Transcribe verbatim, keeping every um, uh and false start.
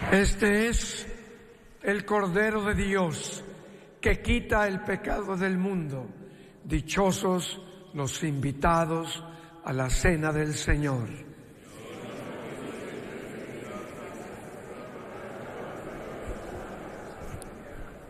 Este es el Cordero de Dios que quita el pecado del mundo. Dichosos los invitados a la cena del Señor.